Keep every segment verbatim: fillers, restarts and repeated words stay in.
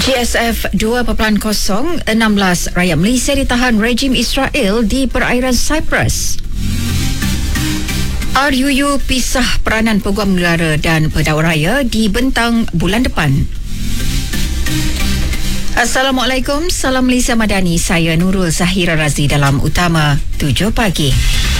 G S F dua titik kosong, enam belas rakyat Malaysia ditahan rejim Israel di perairan Cyprus. R U U pisah peranan Peguam Negara dan Pendakwa Raya dibentang bulan depan. Assalamualaikum, salam Malaysia Madani. Saya Nurul Zahira Razi dalam Utama tujuh pagi.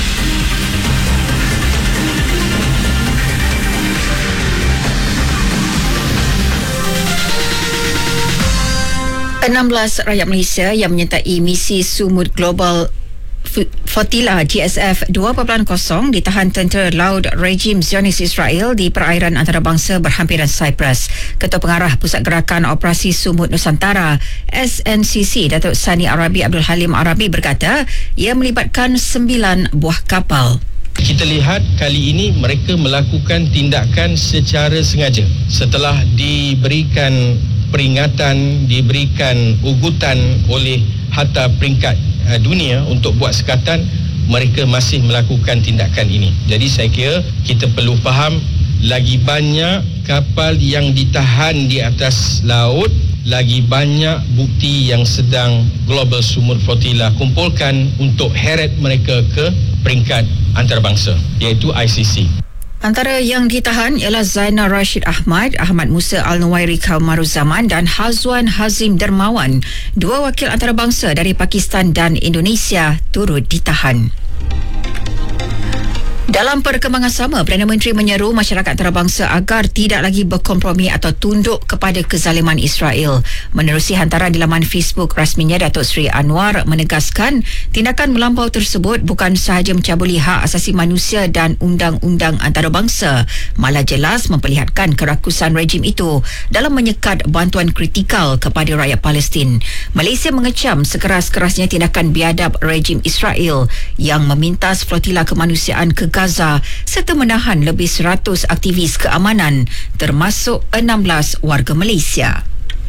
enam belas rakyat Malaysia yang menyertai misi Sumut Global Flotilla G S F dua titik kosong ditahan tentera laut rejim Zionis Israel di perairan antarabangsa berhampiran Cyprus. Ketua Pengarah Pusat Gerakan Operasi Sumut Nusantara S N C C Datuk Sani Arabi Abdul Halim Arabi berkata ia melibatkan sembilan buah kapal. Kita lihat kali ini mereka melakukan tindakan secara sengaja setelah diberikan peringatan, diberikan ugutan oleh Hatta Peringkat uh, Dunia untuk buat sekatan, mereka masih melakukan tindakan ini. Jadi saya kira kita perlu faham lagi banyak kapal yang ditahan di atas laut, lagi banyak bukti yang sedang Global Sumut Flotilla kumpulkan untuk heret mereka ke peringkat antarabangsa, iaitu I C C. Antara yang ditahan ialah Zainal Rashid Ahmad, Ahmad Musa Al-Nuwairi Kaumaruzaman dan Hazwan Hazim Dermawan. Dua wakil antarabangsa dari Pakistan dan Indonesia turut ditahan. Dalam perkembangan sama, Perdana Menteri menyeru masyarakat antarabangsa agar tidak lagi berkompromi atau tunduk kepada kezaliman Israel. Menerusi hantaran di laman Facebook rasminya, Datuk Seri Anwar menegaskan tindakan melampau tersebut bukan sahaja mencabuli hak asasi manusia dan undang-undang antarabangsa, malah jelas memperlihatkan kerakusan rejim itu dalam menyekat bantuan kritikal kepada rakyat Palestin. Malaysia mengecam sekeras-kerasnya tindakan biadab rejim Israel yang memintas flotila kemanusiaan ke Gaza serta menahan lebih seratus aktivis keamanan termasuk enam belas warga Malaysia.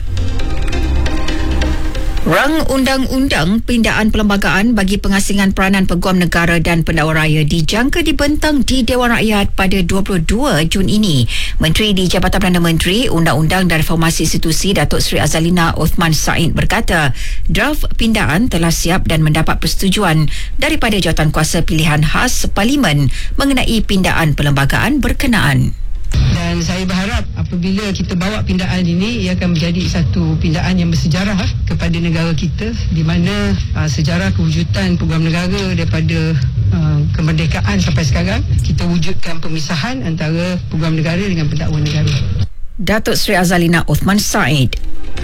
Rang Undang-Undang Pindaan Perlembagaan bagi Pengasingan Peranan Peguam Negara dan Pendakwa Raya dijangka dibentang di Dewan Rakyat pada dua puluh dua Jun ini. Menteri di Jabatan Perdana Menteri, Undang-Undang dan Reformasi Institusi Datuk Seri Azalina Othman Said berkata, draft pindaan telah siap dan mendapat persetujuan daripada Jawatankuasa Pilihan Khas Parlimen mengenai pindaan perlembagaan berkenaan. Dan saya berharap apabila kita bawa pindaan ini, ia akan menjadi satu pindaan yang bersejarah kepada negara kita, di mana uh, sejarah kewujudan Peguam Negara daripada uh, kemerdekaan sampai sekarang, kita wujudkan pemisahan antara Peguam Negara dengan Pendakwa Negara. Datuk Seri Azalina Othman Said.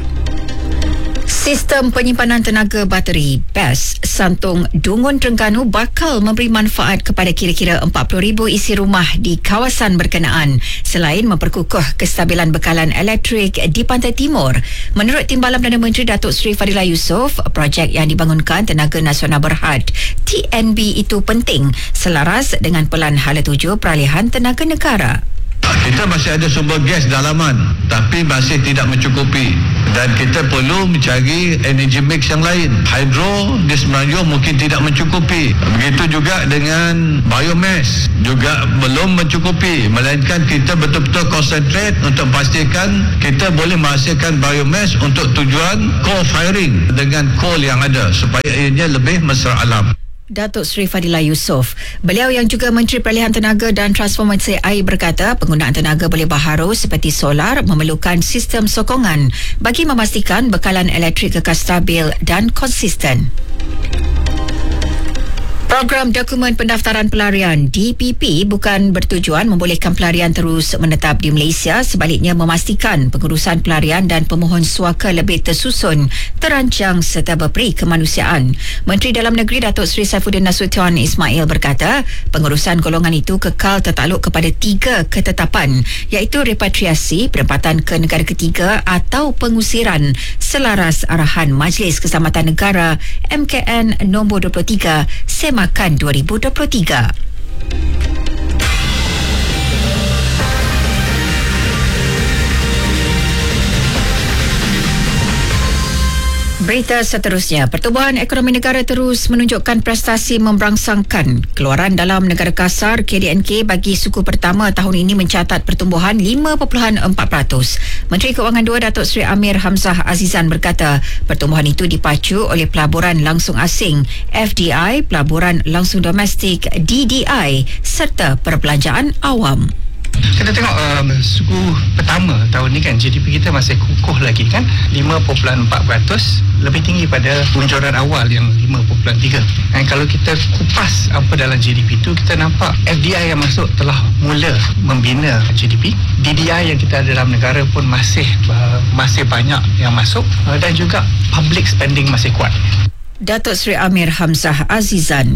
Sistem penyimpanan tenaga bateri B E S Santung Dungun Terengganu bakal memberi manfaat kepada kira-kira empat puluh ribu isi rumah di kawasan berkenaan selain memperkukuh kestabilan bekalan elektrik di Pantai Timur. Menurut Timbalan Perdana Menteri Datuk Seri Fadilah Yusof, projek yang dibangunkan Tenaga Nasional Berhad T N B itu penting selaras dengan Pelan Hala tujuh Peralihan Tenaga Negara. Kita masih ada sumber gas dalaman tapi masih tidak mencukupi dan kita perlu mencari energy mix yang lain. Hydro di Semenanjung mungkin tidak mencukupi. Begitu juga dengan biomass juga belum mencukupi, melainkan kita betul-betul concentrate untuk pastikan kita boleh menghasilkan biomass untuk tujuan coal firing dengan coal yang ada supaya ianya lebih mesra alam. Datuk Seri Fadilah Yusof. Beliau yang juga Menteri Peralihan Tenaga dan Transformasi Air berkata penggunaan tenaga boleh baharu seperti solar memerlukan sistem sokongan bagi memastikan bekalan elektrik kekal stabil dan konsisten. Program Dokumen Pendaftaran Pelarian D P P bukan bertujuan membolehkan pelarian terus menetap di Malaysia, sebaliknya memastikan pengurusan pelarian dan pemohon suaka lebih tersusun, terancang serta berperi kemanusiaan. Menteri Dalam Negeri Datuk Seri Saifuddin Nasution Ismail berkata pengurusan golongan itu kekal tertakluk kepada tiga ketetapan, iaitu repatriasi, penempatan ke negara ketiga atau pengusiran selaras arahan Majlis Keselamatan Negara M K N nombor dua puluh tiga Semakan dua ribu dua puluh tiga. Berita seterusnya, pertumbuhan ekonomi negara terus menunjukkan prestasi memberangsangkan. Keluaran dalam negara kasar K D N K bagi suku pertama tahun ini mencatat pertumbuhan lima perpuluhan empat peratus. Menteri Keuangan dua Datuk Seri Amir Hamzah Azizan berkata, pertumbuhan itu dipacu oleh pelaburan langsung asing F D I, pelaburan langsung domestik D D I serta perbelanjaan awam. Kita tengok um, suku pertama tahun ni kan G D P kita masih kukuh lagi kan lima perpuluhan empat peratus, lebih tinggi pada unjuran awal yang lima perpuluhan tiga. Dan kalau kita kupas apa dalam G D P tu, kita nampak F D I yang masuk telah mula membina G D P. D D I yang kita ada dalam negara pun masih uh, masih banyak yang masuk, uh, dan juga public spending masih kuat. Datuk Seri Amir Hamzah Azizan.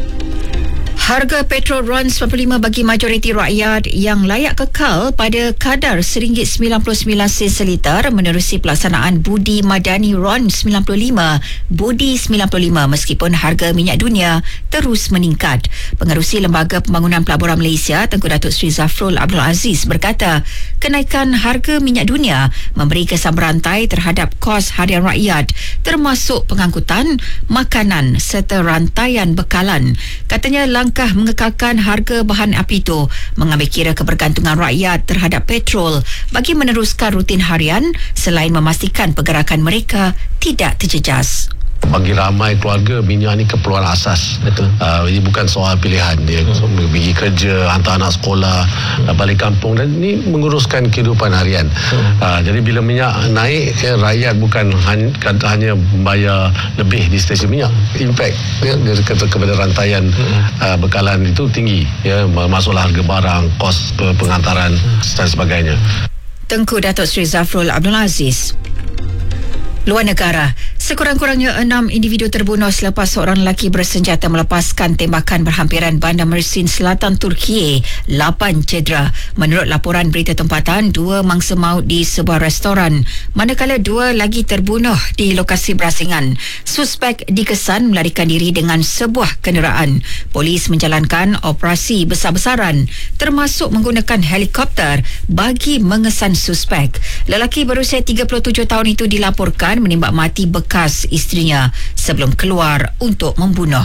Harga petrol RON sembilan puluh lima bagi majoriti rakyat yang layak kekal pada kadar satu ringgit sembilan puluh sembilan sen seliter menerusi pelaksanaan Budi Madani RON sembilan puluh lima Budi sembilan puluh lima meskipun harga minyak dunia terus meningkat. Pengerusi Lembaga Pembangunan Pelaburan Malaysia Tengku Datuk Seri Zafrul Abdul Aziz berkata, kenaikan harga minyak dunia memberi kesan berantai terhadap kos harian rakyat termasuk pengangkutan, makanan serta rantaian bekalan. Katanya langkah mengekalkan harga bahan api itu mengambil kira kebergantungan rakyat terhadap petrol bagi meneruskan rutin harian selain memastikan pergerakan mereka tidak terjejas. Bagi ramai keluarga, minyak ni keperluan asas. Betul. Uh, ini bukan soal pilihan dia. Hmm. Pergi kerja, hantar anak sekolah, hmm. balik kampung, dan ini menguruskan kehidupan harian. Hmm. Uh, jadi bila minyak naik, ya, rakyat bukan hanya, hanya bayar lebih di stesen minyak. Impact ya, kepada rantaian hmm. uh, bekalan itu tinggi. Ya, masuklah harga barang, kos pengantaran hmm. dan sebagainya. Tengku Datuk Seri Zafrul Abdul Aziz. Luar negara, sekurang-kurangnya enam individu terbunuh selepas seorang lelaki bersenjata melepaskan tembakan berhampiran bandar Mersin Selatan Turki. Lapan cedera. Menurut laporan berita tempatan, dua mangsa maut di sebuah restoran, manakala dua lagi terbunuh di lokasi berasingan. Suspek dikesan melarikan diri dengan sebuah kenderaan. Polis menjalankan operasi besar-besaran termasuk menggunakan helikopter bagi mengesan suspek. Lelaki berusia tiga puluh tujuh tahun itu dilaporkan menembak mati bekas isterinya sebelum keluar untuk membunuh.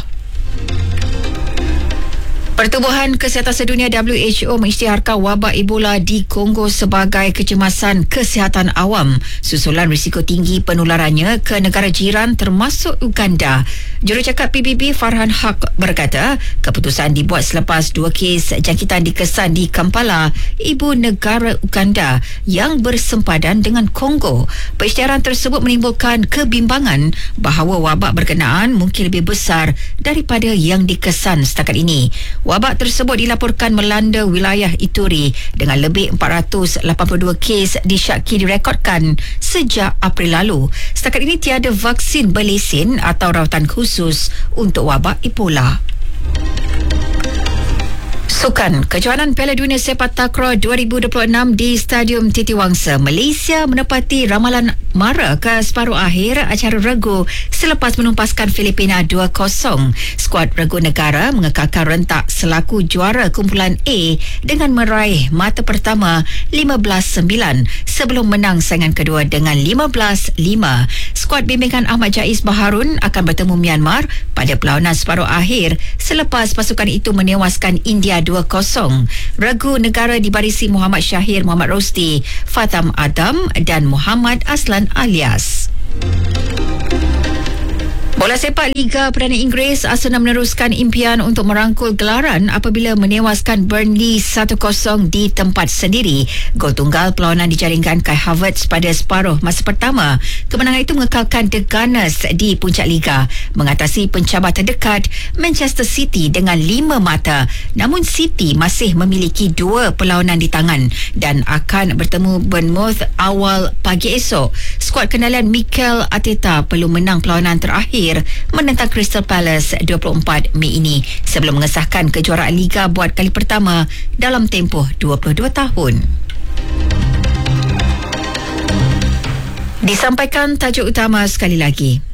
Pertubuhan Kesihatan Sedunia W H O mengisytiharkan wabak Ebola di Kongo sebagai kecemasan kesihatan awam susulan risiko tinggi penularannya ke negara jiran termasuk Uganda. Jurucakap P B B Farhan Haq berkata, keputusan dibuat selepas dua kes jangkitan dikesan di Kampala, ibu negara Uganda yang bersempadan dengan Kongo. Pengisytiharan tersebut menimbulkan kebimbangan bahawa wabak berkenaan mungkin lebih besar daripada yang dikesan setakat ini. Wabak tersebut dilaporkan melanda wilayah Ituri dengan lebih empat ratus lapan puluh dua kes disyaki direkodkan sejak April lalu. Setakat ini tiada vaksin berlesen atau rawatan khusus untuk wabak Ebola. Sukan, kejohanan Piala Dunia Sepak Takraw dua ribu dua puluh enam di Stadium Titiwangsa, Malaysia menepati ramalan mara ke separuh akhir acara regu selepas menumpaskan Filipina dua kosong. Skuad regu negara mengekalkan rentak selaku juara kumpulan A dengan meraih mata pertama lima belas sembilan sebelum menang saingan kedua dengan lima belas lima. Skuad bimbingan Ahmad Jaiz Baharun akan bertemu Myanmar pada perlawanan separuh akhir selepas pasukan itu menewaskan India dua kosong. Regu negara dibarisi Muhammad Syahir, Muhammad Rosti, Fatam Adam dan Muhammad Aslan Alias. Bola sepak Liga Perdana Inggeris, Arsenal meneruskan impian untuk merangkul gelaran apabila menewaskan Burnley satu kosong di tempat sendiri. Gol tunggal perlawanan dijaringkan Kai Havertz pada separuh masa pertama. Kemenangan itu mengekalkan The Gunners di puncak Liga, mengatasi pencabar terdekat Manchester City dengan lima mata. Namun City masih memiliki dua perlawanan di tangan dan akan bertemu Bournemouth awal pagi esok. Skuad kendalian Mikel Arteta perlu menang perlawanan terakhir menentang Crystal Palace dua puluh empat Mei ini sebelum mengesahkan kejuaraan Liga buat kali pertama dalam tempoh dua puluh dua tahun. Disampaikan tajuk utama sekali lagi.